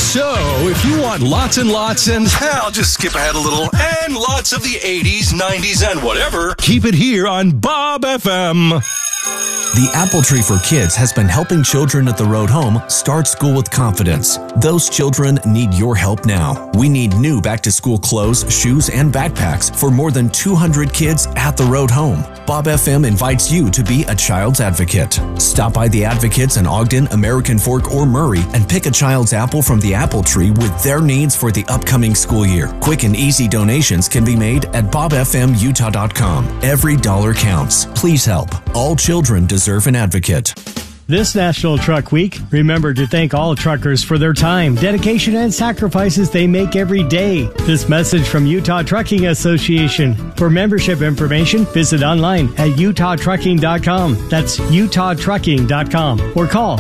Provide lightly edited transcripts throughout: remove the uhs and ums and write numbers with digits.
So, if you want lots and lots and, I'll just skip ahead a little, and lots of the 80s, 90s, and whatever, keep it here on Bob FM. The Apple Tree for Kids has been helping children at the road home start school with confidence. Those children need your help now. We need new back-to-school clothes, shoes, and backpacks for more than 200 kids at the road home. Bob FM invites you to be a child's advocate. Stop by the Advocates in Ogden, American Fork, or Murray and pick a child's apple from the Apple Tree with their needs for the upcoming school year. Quick and easy donations can be made at bobfmutah.com. Every dollar counts. Please help. All children deserve an advocate. This National Truck Week, remember to thank all truckers for their time, dedication, and sacrifices they make every day. This message from Utah Trucking Association. For membership information, visit online at utahtrucking.com. That's utahtrucking.com. Or call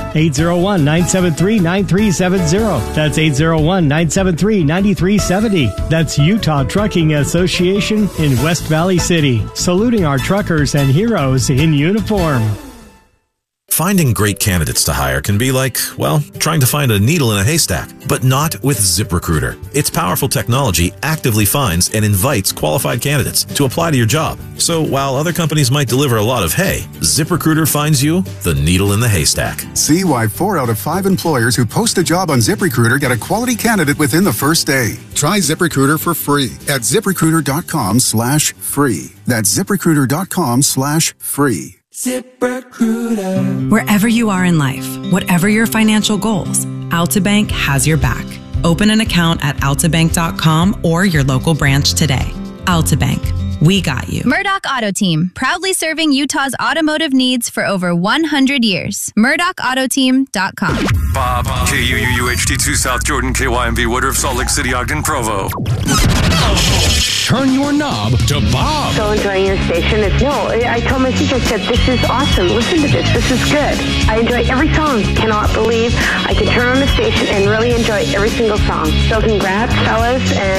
801-973-9370. That's 801-973-9370. That's Utah Trucking Association in West Valley City. Saluting our truckers and heroes in uniform. Finding great candidates to hire can be like, well, trying to find a needle in a haystack, but not with ZipRecruiter. Its powerful technology actively finds and invites qualified candidates to apply to your job. So while other companies might deliver a lot of hay, ZipRecruiter finds you the needle in the haystack. See why 4 out of 5 employers who post a job on ZipRecruiter get a quality candidate within the first day. Try ZipRecruiter for free at ZipRecruiter.com/free. That's ZipRecruiter.com/free. ZipRecruiter. Wherever you are in life, whatever your financial goals, Altabank has your back. Open an account at altabank.com or your local branch today. Altabank. We got you. Murdoch Auto Team, proudly serving Utah's automotive needs for over 100 years. MurdochAutoteam.com. Bob, KUUHT2 South Jordan, KYMB Woodruff, Salt Lake City, Ogden, Provo. Turn your knob to Bob. So enjoying your station. I told my teacher, I said, this is awesome. Listen to this. This is good. I enjoy every song. Cannot believe I can turn on the station and really enjoy every single song. So congrats, fellas, and